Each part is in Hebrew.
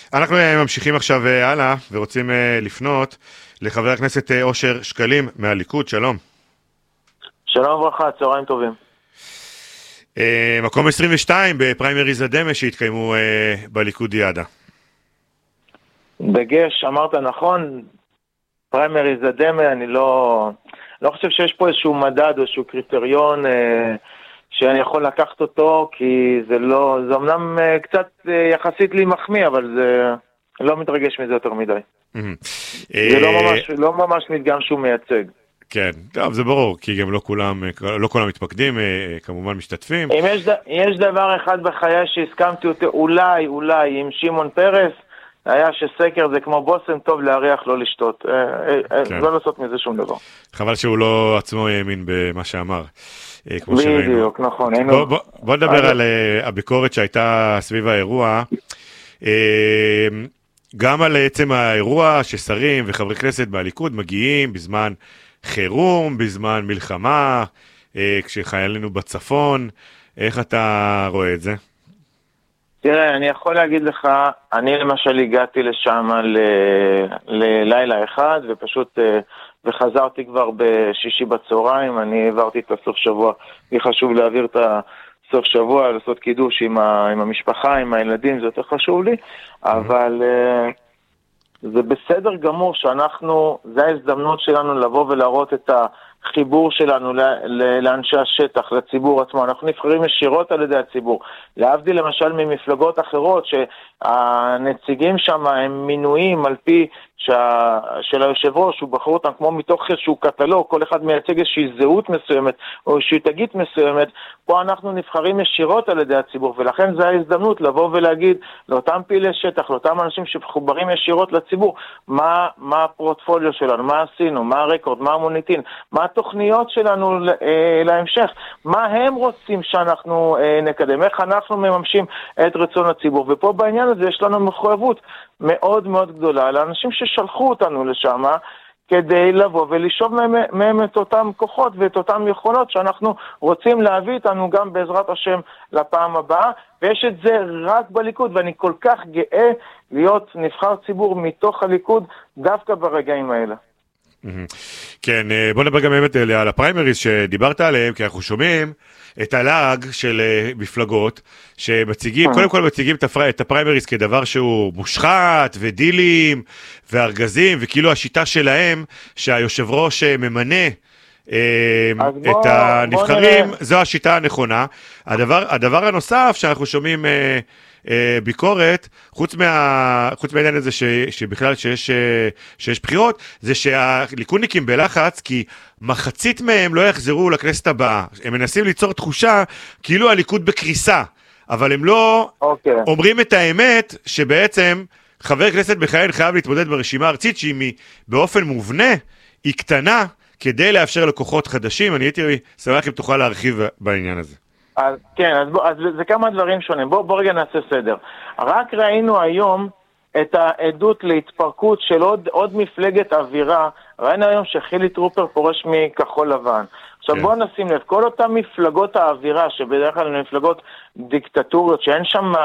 אנחנו ממשיכים עכשיו הלאה, ורוצים לפנות לחבר הכנסת אושר שקלים מהליכוד. שלום. שלום וברכה, צהריים טובים. מקום 22 בפריימריז הדמה שהתקיימו בליכוד יעדה. דגש, אמרת נכון, פריימריז הדמה, אני לא חושב שיש פה איזשהו מדד או איזשהו קריטריון שאני יכול לקחת אותו, כי זה אמנם קצת יחסית לי מחמיא, אבל זה לא מתרגש מזה יותר מדי. זה לא ממש מדגם שהוא מייצג. כן, טוב, זה ברור, כי גם לא כולם מתפקדים, כמובן משתתפים. אם יש דבר אחד בחיי שהסכמתי אותו, אולי עם שמעון פרס, היה שסקר זה כמו בוסם, טוב להריח, לא לשתות. לא לעשות מזה שום דבר. חבל שהוא לא עצמו האמין במה שאמר. בדיוק, נכון. בוא נדבר על הביקורת שהייתה סביב האירוע. גם על עצם האירוע ששרים וחברי כנסת מהליכוד מגיעים בזמן חירום, בזמן מלחמה, כשחיילינו בצפון. איך אתה רואה את זה? תראה, אני יכול להגיד לך, אני למשל הגעתי לשם ללילה אחד, ופשוט, וחזרתי כבר בשישי בצהריים, אני העברתי את הסוף שבוע, לי חשוב להעביר את הסוף שבוע, לעשות קידוש עם המשפחה, עם הילדים, זה יותר חשוב לי, אבל זה בסדר גמור שאנחנו, זה ההזדמנות שלנו לבוא ולהראות את החיבור שלנו לאנשי השטח, לציבור עצמו. אנחנו נבחרים ישירות על ידי הציבור. להבדיל למשל ממפלגות אחרות שהנציגים שם הם מינויים על פי של היושב ראש, הוא בחר אותם כמו מתוך איזשהו קטלוג, כל אחד מייצג איזושהי זהות מסוימת או איזושהי תגית מסוימת. פה אנחנו נבחרים ישירות על ידי הציבור, ולכן זה ההזדמנות לבוא ולהגיד לאותם פעילי שטח, לאותם אנשים שמחוברים ישירות לציבור, מה הפורטפוליו שלנו, מה עשינו, מה הרקורד, מה המוניטין, מה התוכניות שלנו להמשך, מה הם רוצים שאנחנו נקדם, איך אנחנו מממשים את רצון הציבור. ופה בעניין הזה יש לנו מחויבות מאוד מאוד גדולה לאנשים ששלחו אותנו לשם, כדי לבוא ולשאוב מהם את אותם כוחות ואת אותם יכולות שאנחנו רוצים להביא איתנו גם בעזרת השם לפעם הבאה, ויש את זה רק בליכוד, ואני כל כך גאה להיות נבחר ציבור מתוך הליכוד דווקא ברגעים האלה. כן, בוא נדבר גם באמת על הפריימריז שדיברת עליהם, כי אנחנו שומעים את הלאג של מפלגות שמציגים, קודם כל מציגים את הפריימריז כדבר שהוא מושחת ודילים וארגזים, וכאילו השיטה שלהם שהיושב ראש ממנה את הנבחרים, זו השיטה הנכונה. הדבר הנוסף שאנחנו שומעים ביקורת, חוץ מהעניין הזה שבכלל שיש בחירות, זה שהליכודניקים בלחץ, כי מחצית מהם לא יחזרו לכנסת הבאה. הם מנסים ליצור תחושה כאילו הליכוד בקריסה, אבל הם לא אומרים את האמת שבעצם חבר כנסת מכהן חייב להתמודד ברשימה הארצית, שהיא באופן מובנה, היא קטנה, כדי לאפשר לקוחות חדשים. אני הייתי שמח אם תוכל להרחיב בעניין הזה. כן, אז זה כמה דברים שונים. בוא רגע נעשה סדר. רק ראינו היום את העדות להתפרקות של עוד מפלגת אווירה. ראינו היום שחילי טרופר פורש מכחול לבן. עכשיו בואו נשים לב, כל אותם מפלגות האווירה, שבדרך כלל הן מפלגות דיקטטוריות, שאין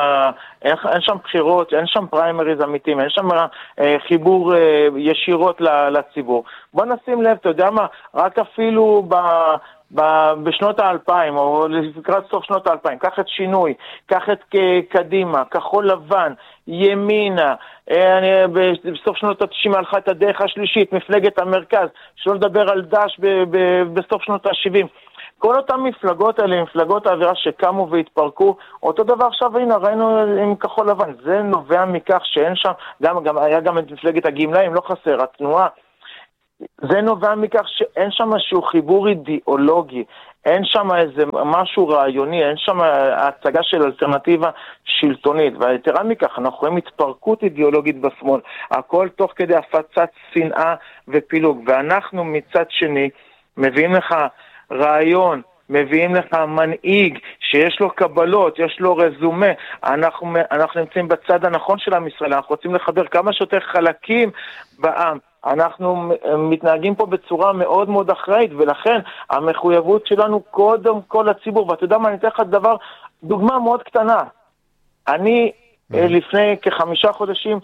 שם בחירות, אין שם פריימריז אמיתיים, אין שם חיבור ישירות לציבור. בואו נשים לב, אתה יודע מה, רק אפילו בשנות ה-2000, או לקראת סוף שנות ה-2000, קח את שינוי, קח את קדימה, כחול לבן, ימינה, בסוף שנות ה-90 הלכה את הדרך השלישית, מפלגת המרכז, שלא לדבר על דש בסוף שנות ה-70. כל אותם מפלגות האלה, מפלגות האווירה שקמו והתפרקו, אותו דבר עכשיו ראינו עם כחול לבן. זה נובע מכך שאין שם, היה גם את מפלגת הגמלאים, לא חסר, התנועה. זה נובע מכך שאין שם איזשהו חיבור אידיאולוגי, אין שם איזה משהו רעיוני, אין שם הצגה של אלטרנטיבה שלטונית, והיתרה מכך אנחנו רואים התפרקות אידיאולוגית בשמאל, הכל תוך כדי הפצת שנאה ופילוג, ואנחנו מצד שני מביאים לך רעיון, מביאים לך מנהיג שיש לו קבלות, יש לו רזומה. אנחנו נמצאים בצד הנכון של עם ישראל, אנחנו רוצים לחבר כמה שיותר חלקים בעם. אנחנו מתנהגים פה בצורה מאוד מאוד אחראית, ולכן המחויבות שלנו קודם כל לציבור. ואתה יודע מה, אני אתן לך דוגמה מאוד קטנה. אני לפני כ5 חודשים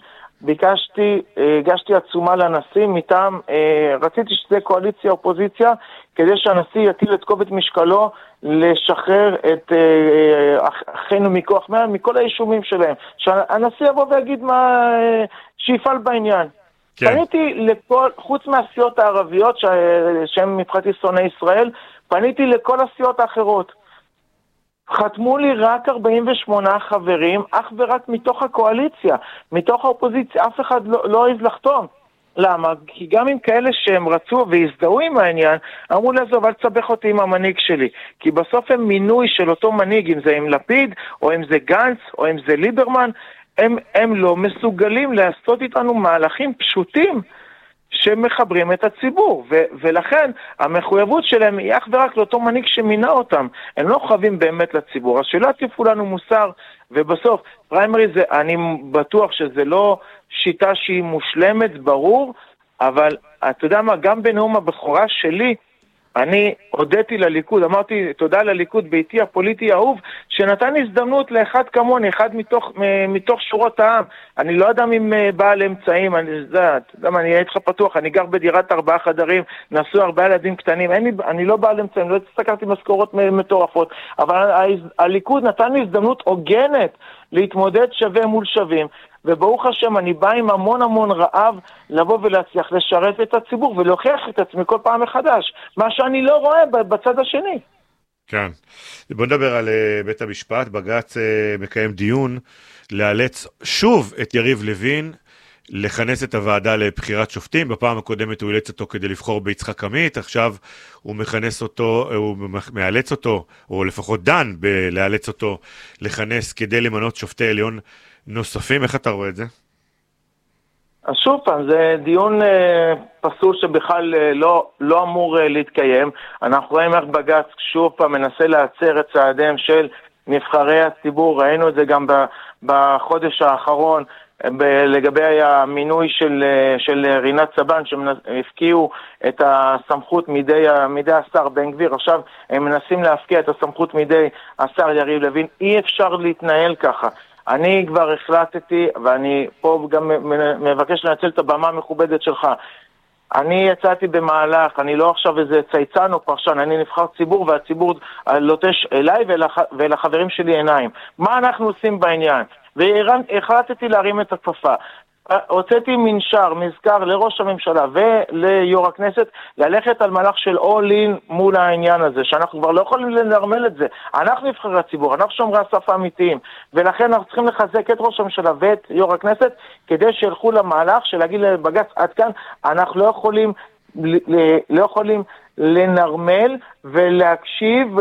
הגשתי עצומה לנשיא מטעם, רציתי שזה קואליציה אופוזיציה, כדי שהנשיא יטיל את כובד משקלו לשחרר את אחינו מכוח 100 מכל האישומים שלהם. שהנשיא יבוא ויגיד מה, שיפעל בעניין. כן. פניתי לכל, חוץ מהסיעות הערביות שהן מבחינתי שונאי ישראל, פניתי לכל הסיעות האחרות. חתמו לי רק 48 חברים, אך ורק מתוך הקואליציה, מתוך האופוזיציה, אף אחד לא העז לחתום. למה? כי גם עם כאלה שהם רצו והזדהו עם העניין, אמרו לעזוב, אל תסבך אותי עם המנהיג שלי. כי בסוף הם מינוי של אותו מנהיג, אם זה עם לפיד, או אם זה גנץ, או אם זה ליברמן, הם לא מסוגלים לעשות איתנו מהלכים פשוטים, שמחברים את הציבור, ולכן המחויבות שלהם היא אך ורק לאותו מנהיג שמינה אותם. הם לא חייבים באמת לציבור, אז שלא תיפו לנו מוסר, ובסוף פריימריז, אני בטוח שזה לא שיטה שהיא מושלמת, ברור, אבל אתה יודע מה, גם בנאום הבכורה שלי, אני הודיתי לליכוד, אמרתי תודה לליכוד ביתי הפוליטי האהוב, שנתן הזדמנות לאחד כמוני, אחד מתוך שורות העם. אני לא יודע אם בעל אמצעים, אני אהיה איתך פתוח, אני גר בדירת 4 חדרים, נשאו 4 ילדים קטנים, אני לא בעל אמצעים, לא הסתכלתי משכורות מטורפות, אבל הליכוד נתן לי הזדמנות הוגנת להתמודד שווה מול שווים, וברוך השם אני בא עם המון רעב לבוא ולהצליח לשרת את הציבור ולהוכיח את עצמי כל פעם מחדש, מה שאני לא רואה בצד השני. כן, בוא נדבר על בית המשפט. בג"ץ מקיים דיון לאלץ שוב את יריב לוין לכנס את הוועדה לבחירת שופטים. בפעם הקודמת הוא אילץ אותו כדי לבחור ביצחק עמית, עכשיו הוא מכנס אותו, הוא מאלץ אותו, או לפחות דן בלאלץ אותו לכנס כדי למנות שופטי עליון נוספים. איך אתה רואה את זה? אז שוב פעם, זה דיון פסול שבכלל לא אמור להתקיים. אנחנו רואים איך בג"ץ שוב פעם מנסה לעצר את צעדיהם של נבחרי הציבור. ראינו את זה גם בחודש האחרון לגבי המינוי של רינת סבן, שהפקיעו את הסמכות מידי השר בן גביר. עכשיו הם מנסים להפקיע את הסמכות מידי השר יריב לוין. אי אפשר להתנהל ככה. אני כבר החלטתי, ואני פה גם מבקש לנצל את הבמה המכובדת שלך. אני יצאתי במהלך, אני לא עכשיו איזה צייצן או פרשן, אני נבחר ציבור, והציבור לוטש אליי ולחברים שלי עיניים. מה אנחנו עושים בעניין? והחלטתי להרים את הכפפה. הוצאתי מזכר לראש הממשלה וליו"ר הכנסת ללכת על מהלך של all-in מול העניין הזה, שאנחנו כבר לא יכולים לנרמל את זה. אנחנו נבחרי הציבור, אנחנו שומרי הסף האמיתיים, ולכן אנחנו צריכים לחזק את ראש הממשלה ואת יו"ר הכנסת כדי שילכו למהלך של להגיד לבג"ץ עד כאן. אנחנו לא יכולים לנרמל ולהקשיב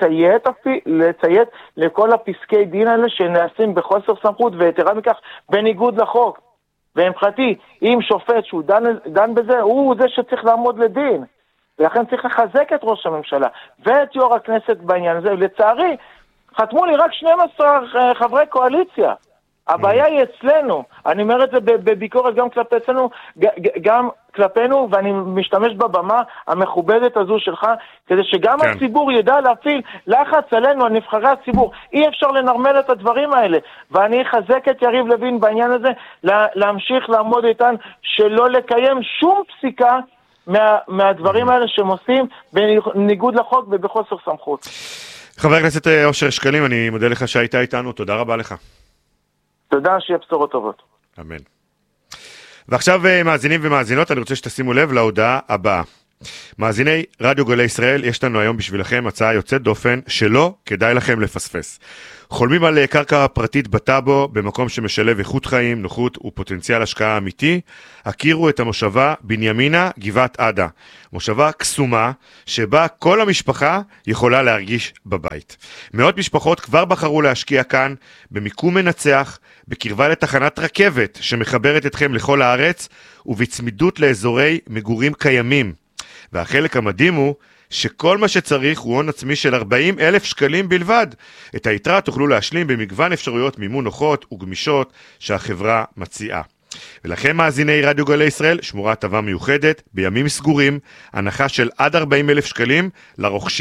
ולציית לכל הפסקי דין האלה שנעשים בחוסר סמכות, ויתרה מכך בניגוד לחוק. ומבחינתי, אם שופט שהוא דן בזה, הוא זה שצריך לעמוד לדין. ולכן צריך לחזק את ראש הממשלה ואת יו"ר הכנסת בעניין הזה. לצערי, חתמו לי רק 12 חברי קואליציה. הבעיה היא אצלנו. אני אומר את זה בביקורת גם כלפי אצלנו, גם כלפינו, ואני משתמש בבמה המכובדת הזו שלך, כדי שגם כן. הציבור ידע להפעיל לחץ עלינו, על נבחרי הציבור. אי אפשר לנרמל את הדברים האלה. ואני אחזק את יריב לוין בעניין הזה, להמשיך לעמוד איתן, שלא לקיים שום פסיקה מהדברים האלה שהם עושים, בניגוד לחוק ובחוסר סמכות. חבר הכנסת אושר שקלים, אני מודה לך שהיית איתנו, תודה רבה לך. תודה, שיהיה בשורות טובות. אמן. ועכשיו מאזינים ומאזינות, אני רוצה שתשימו לב להודעה הבאה. מאזיני רדיו גלי ישראל, יש לנו היום בשבילכם הצעה יוצאת דופן שלא כדאי לכם לפספס. חולמים על קרקע פרטית בטאבו, במקום שמשלב איכות חיים, נוחות ופוטנציאל השקעה אמיתי? הכירו את המושבה בנימינה גבעת עדה. מושבה קסומה שבה כל המשפחה יכולה להרגיש בבית. מאות משפחות כבר בחרו להשקיע כאן במיקום מנצח, בקרבה לתחנת רכבת שמחברת אתכם לכל הארץ ובצמידות לאזורי מגורים קיימים. והחלק המדהים הוא שכל מה שצריך הוא הון עצמי של 40,000 שקלים בלבד. את היתרה תוכלו להשלים במגוון אפשרויות מימון נוחות וגמישות שהחברה מציעה. ולכן מאזיני רדיו גלי ישראל שמורה הטבה מיוחדת בימים סגורים, הנחה של עד 40,000 שקלים לרוכשים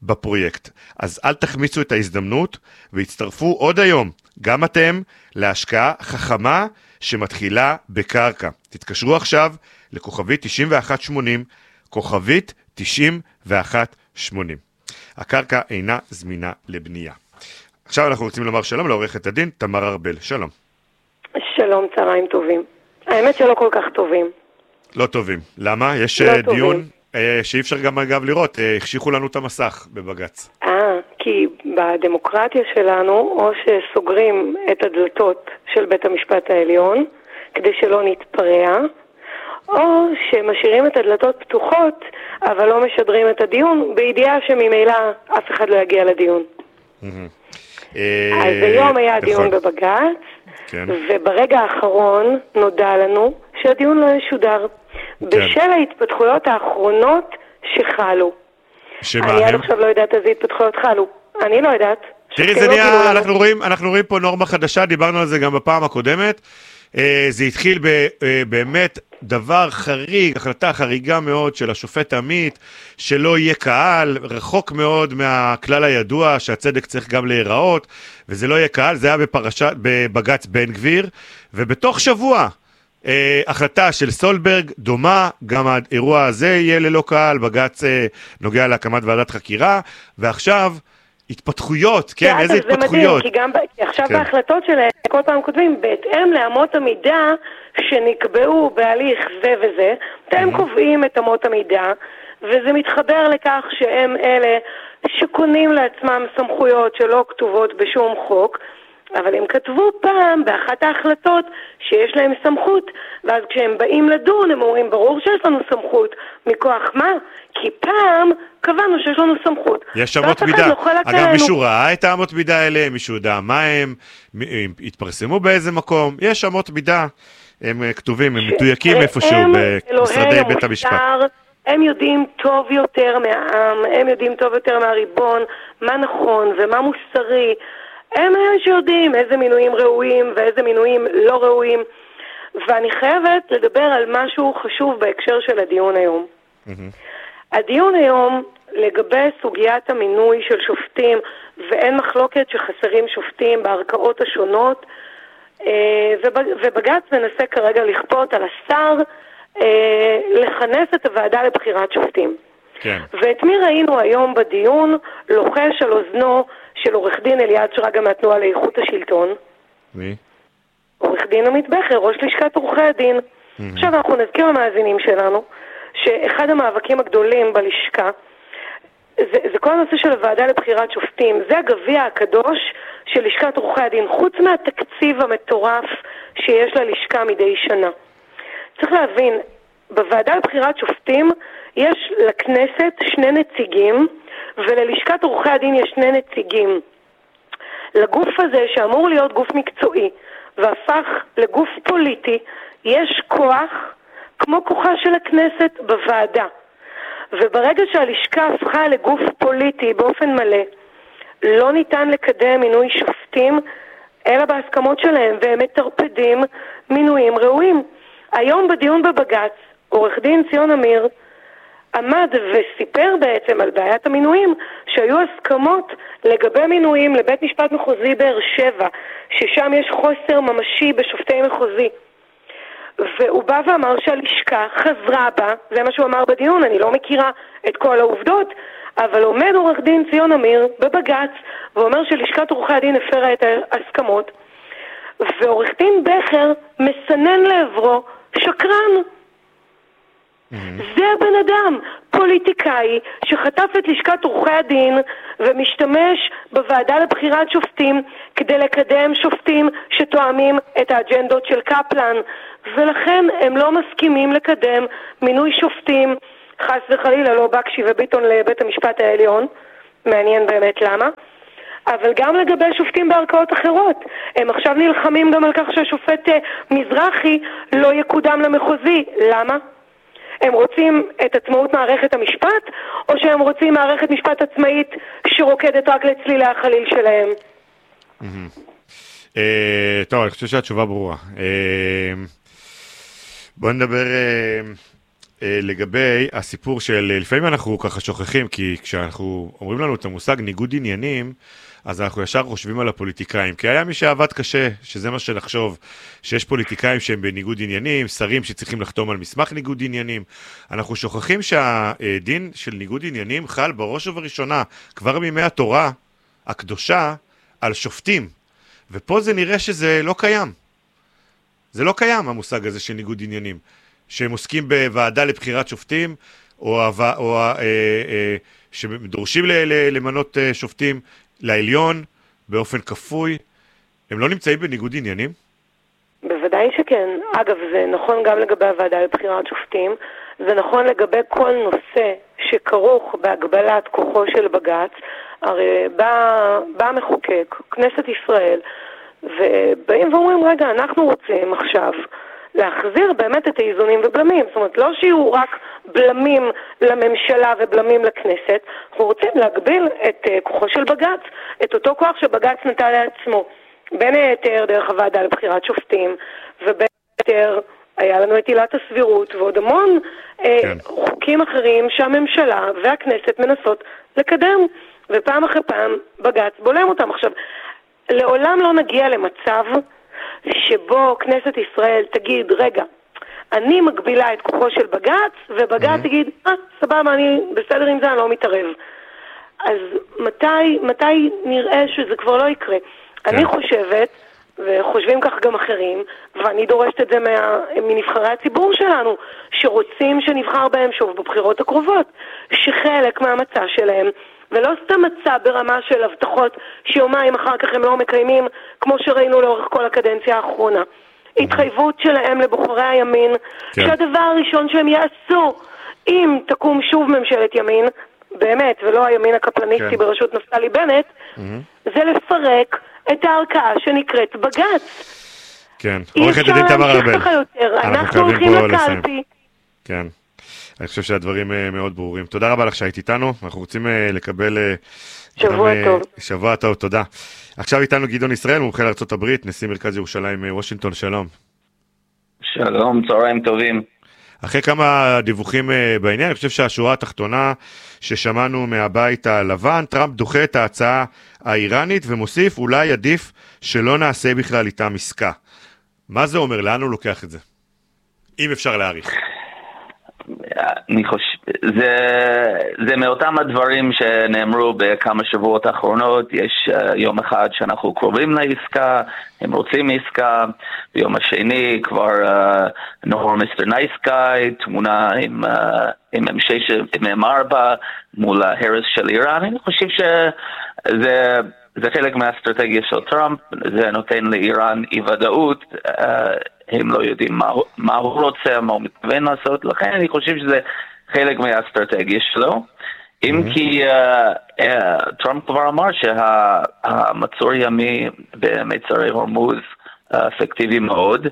בפרויקט. אז אל תחמיצו את ההזדמנות, והצטרפו עוד היום, גם אתם, להשקעה חכמה שמתחילה בקרקע. תתקשרו עכשיו לכוכבית 9180, כוכבית 9180. הקרקע אינה זמינה לבנייה. עכשיו אנחנו רוצים לומר שלום לעורכת הדין תמר ארבל. שלום. שלום, צהריים טובים. האמת שלא כל כך טובים. לא טובים. למה? יש דיון שאי אפשר גם אגב לראות, החשיכו לנו את המסך בבגץ. כי בדמוקרטיה שלנו, או שסוגרים את הדלתות של בית המשפט העליון, כדי שלא נתפרע, או שמשאירים את הדלתות פתוחות, אבל לא משדרים את הדיון, בידיעה שממילא אף אחד לא יגיע לדיון. אז היום היה דיון בבגץ, וברגע האחרון נודע לנו שהדיון לא ישודר, בשל ההתפתחויות האחרונות שחלו. אני עד עכשיו לא יודעת איזה התפתחויות חלו. אני לא יודעת. תראי, זה נהיה, אנחנו רואים פה נורמה חדשה, דיברנו על זה גם בפעם הקודמת. זה התחיל באמת דבר חריג, החלטה חריגה מאוד של השופט עמית, שלא יהיה קהל, רחוק מאוד מהכלל הידוע שהצדק צריך גם להיראות, וזה לא יהיה קהל, זה היה בבגץ בן גביר, ובתוך שבוע החלטה של סולברג דומה, גם האירוע הזה יהיה ללא קהל, בגץ נוגע להקמת ועדת חקירה, ועכשיו התפתחויות, כן, איזה התפתחויות? כי גם עכשיו בהחלטות שלהם, כל פעם כותבים, בהתאם לאמות המידה שנקבעו בהליך זה וזה, אתם קובעים את אמות המידה, וזה מתחבר לכך שהם אלה שקונים לעצמם סמכויות שלא כתובות בשום חוק, אבל הם כתבו פעם באחת ההחלטות שיש להם סמכות, ואז כשהם באים לדון הם אומרים ברור שיש לנו סמכות, מכוח מה? כי פעם קבענו שיש לנו סמכות. יש אמות מידה. אגב, מישהו ראה את האמות מידה האלה, מישהו יודע מה הם התפרסמו באיזה מקום, יש אמות מידה, הם כתובים, הם מדויקים איפשהו במשרדי בית המשפט. הם יודעים טוב יותר מהעם, הם יודעים טוב יותר מהריבון, מה נכון ומה מוסרי, הם אלה שיודעים איזה מינויים ראויים ואיזה מינויים לא ראויים, ואני חייבת לדבר על משהו חשוב בהקשר של הדיון היום. הדיון היום לגבי סוגיית המינוי של שופטים, ואין מחלוקת שחסרים שופטים בערכאות השונות, ובג"ץ מנסה כרגע לכפות על השר לכנס את הוועדה לבחירת שופטים. כן. ואת מי ראינו היום בדיון לוחש על אוזנו של עורך דין אליעד שרגא מהתנועה לאיכות השלטון? מי? עורך דין עמית בכר, ראש לשכת עורכי הדין. עכשיו אנחנו נזכיר למאזינים שלנו שאחד המאבקים הגדולים בלשכה זה כל הנושא של הוועדה לבחירת שופטים. זה הגביע הקדוש של לשכת עורכי הדין, חוץ מהתקציב המטורף שיש ללשכה מדי שנה. צריך להבין, בוועדה לבחירת שופטים יש לכנסת 2 נציגים, וללשכת עורכי הדין יש 2 נציגים. לגוף הזה שאמור להיות גוף מקצועי והפך לגוף פוליטי, יש כוח כמו כוחה של הכנסת בוועדה. וברגע שהלשכה הפכה לגוף פוליטי באופן מלא, לא ניתן לקדם מינוי שופטים אלא בהסכמות שלהם, והם מטרפדים מינויים ראויים. היום בדיון בבגץ, עורך דין ציון אמיר עמד וסיפר בעצם על בעיית המינויים, שהיו הסכמות לגבי מינויים לבית משפט מחוזי באר שבע, ששם יש חוסר ממשי בשופטי מחוזי. והוא בא ואמר שהלשכה חזרה בה, זה מה שהוא אמר בדיון, אני לא מכירה את כל העובדות, אבל עומד עורך דין ציון אמיר בבגץ, ואומר שלשכת עורכי הדין הפרה את ההסכמות, ועורך דין בכר מסנן לעברו שקרן. זה הבן אדם, פוליטיקאי שחטף את לשכת עורכי הדין ומשתמש בוועדה לבחירת שופטים כדי לקדם שופטים שתואמים את האג'נדות של קפלן, ולכן הם לא מסכימים לקדם מינוי שופטים, חס וחלילה לא בקשי וביטון לבית המשפט העליון, מעניין באמת למה, אבל גם לגבי שופטים בערכאות אחרות. הם עכשיו נלחמים גם על כך שהשופט מזרחי לא יקודם למחוזי. למה? הם רוצים את עצמאות מערכת המשפט, או שהם רוצים מערכת משפט עצמאית שרוקדת רק לצלילי החליל שלהם? טוב, אני חושב שהתשובה ברורה. בוא נדבר לגבי הסיפור של, לפעמים אנחנו ככה שוכחים, כי כשאנחנו אומרים לנו את המושג ניגוד עניינים, אז אנחנו ישר חושבים על הפוליטיקאים, כי היה מי שעבד קשה, שזה מה שנחשוב, שיש פוליטיקאים שהם בניגוד עניינים, שרים שצריכים לחתום על מסמך ניגוד עניינים. אנחנו שוכחים שהדין של ניגוד עניינים חל בראש ובראשונה, כבר מימי התורה הקדושה, על שופטים. ופה זה נראה שזה לא קיים. זה לא קיים, המושג הזה של ניגוד עניינים. שהם עוסקים בוועדה לבחירת שופטים, או שדורשים למנות שופטים לעליון באופן כפוי. הם לא נמצאים בניגוד עניינים? בוודאי שכן. אגב, זה נכון גם לגבי הוועדה לבחירת שופטים, זה נכון לגבי כל נושא שכרוך בהגבלת כוחו של בג"ץ. הרי בא מחוקק, כנסת ישראל, ובאים ואומרים, רגע, אנחנו רוצים עכשיו להחזיר באמת את האיזונים ובלמים. זאת אומרת, לא שיהיו רק בלמים לממשלה ובלמים לכנסת, אנחנו רוצים להגביל את כוחו של בג"ץ, את אותו כוח שבג"ץ נטל לעצמו. בין היתר דרך הוועדה לבחירת שופטים, ובין היתר היה לנו את עילת הסבירות, ועוד המון חוקים אחרים שהממשלה והכנסת מנסות לקדם, ופעם אחרי פעם בג"ץ בולם אותם. עכשיו, לעולם לא נגיע למצב שבו כנסת ישראל תגיד, רגע, אני מגבילה את כוחו של בג"ץ, ובג"ץ תגיד, סבבה, אני בסדר עם זה, אני לא מתערב. אז מתי נראה שזה כבר לא יקרה? אני חושבת, וחושבים כך גם אחרים, ואני דורשת את זה מנבחרי הציבור שלנו, שרוצים שנבחר בהם שוב בבחירות הקרובות, שחלק מהמצע שלהם, ולא סתם מצע ברמה של הבטחות שיומיים אחר כך הם לא מקיימים, כמו שראינו לאורך כל הקדנציה האחרונה. התחייבות שלהם לבוחרי הימין, שהדבר הראשון שהם יעשו, אם תקום שוב ממשלת ימין, באמת, ולא הימין הקפלניסטי בראשות נפתלי בנט, זה לפרק את הערכאה שנקראת בג"ץ. כן, עורכת הדין תמר ארבל. אנחנו הולכים לקלפי. כן, אני חושב שהדברים מאוד ברורים. תודה רבה לך שהיית איתנו, אנחנו רוצים לקבל... שבוע טוב. שבוע טוב, תודה. עכשיו איתנו גדעון ישראל, מומחה לארצות הברית, נשיא מרכז ירושלים וושינגטון, שלום. שלום, צהריים טובים. אחרי כמה דיווחים בעניין, אני חושב שהשורה התחתונה ששמענו מהבית הלבן, טראמפ דוחה את ההצעה האיראנית ומוסיף, אולי עדיף שלא נעשה בכלל איתם עסקה. מה זה אומר? לאן הוא לוקח את זה? אם אפשר להעריך. אני חושב, זה מאותם הדברים שנאמרו בכמה שבועות האחרונות. יש יום אחד שאנחנו קרובים לעסקה, הם רוצים עסקה, ביום השני כבר No Mr. Nice Guy, תמונה עם M4 מול ההרס של איראן. אני חושב שזה חלק מהאסטרטגיה של טראמפ, זה נותן לאיראן אי ודאות, הם לא יודעים מה הוא רוצה, מה הוא מתכוון לעשות, לכן אני חושב שזה חלק מהאסטרטגיה שלו. אם כי טראמפ כבר אמר שהמצור ימי במצרי הורמוז אפקטיבי מאוד,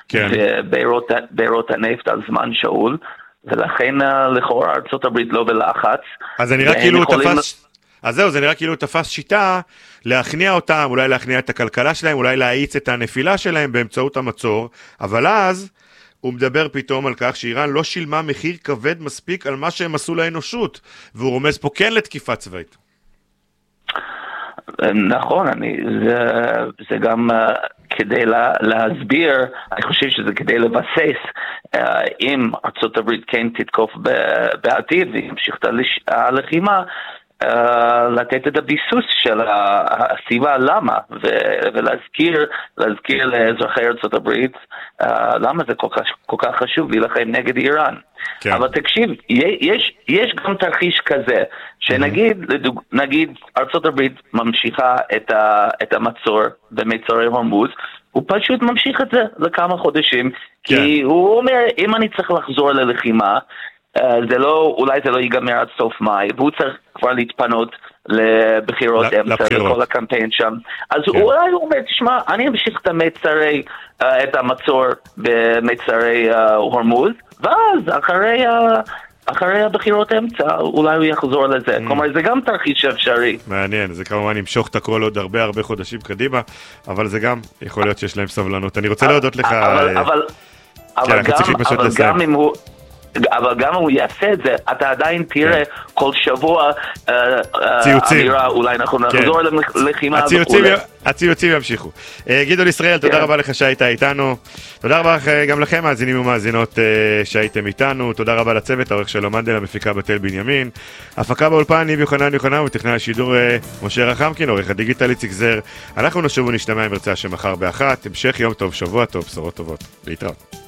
ובארות הנפט על זמן שאול, ולכן לכאורה ארצות הברית לא בלחץ. אז זה נראה כאילו תפס... אז זהו, זה נראה כאילו תפס שיטה להכניע אותם, אולי להכניע את הכלכלה שלהם, אולי להאיץ את הנפילה שלהם באמצעות המצור, אבל אז הוא מדבר פתאום על כך שאיראן לא שילמה מחיר כבד מספיק על מה שהם עשו לאנושות, והוא רומז פה כן לתקיפה צבאית. נכון, זה גם כדי להסביר, אני חושב שזה כדי לבסס, אם ארצות הברית כן תתקוף בעתיד וימשיך את הלחימה, לתת את הביסוס של הסיבה למה, ולהזכיר לאזרחי ארצות הברית למה זה כל כך חשוב להילחם נגד איראן. כן. אבל תקשיב, יש גם תרחיש כזה, שנגיד ארצות הברית ממשיכה את המצור במצרי הורמוז, הוא פשוט ממשיך את זה לכמה חודשים, כי הוא אומר, אם אני צריך לחזור ללחימה, אולי זה לא ייגמר עד סוף מאי, והוא צריך כבר להתפנות לבחירות אמצע, לכל הקמפיין שם. אז אולי הוא אומר, תשמע, אני אמשיך את המצור במצרי הורמוז, ואז אחרי הבחירות אמצע, אולי הוא יחזור לזה. כלומר, זה גם תרחיש אפשרי. מעניין, זה כמובן ימשוך את הכל עוד הרבה חודשים קדימה, אבל זה גם יכול להיות שיש להם סבלנות. אני רוצה להודות לך... אבל גם אם הוא... אבל גם אם הוא יעשה את זה, אתה עדיין תראה כל שבוע אמירה, אולי אנחנו נחזור ללחימה וכו'. הציוצים ימשיכו. גדעון ישראל, תודה רבה לך שהיית איתנו. תודה רבה גם לכם, מאזינים ומאזינות שהייתם איתנו. תודה רבה לצוות, העורך שלו מנדל, המפיקה בתל בנימין. הפקה באולפן, ניב יוחנן, וטכנאי השידור משה רחמקין, עורך הדיגיטל איציק זר. אנחנו נשוב ונשתמע עם הרצאה שמחר ב13:00. המשך יום טוב, שבוע טוב, בשורות טובות. להתראות.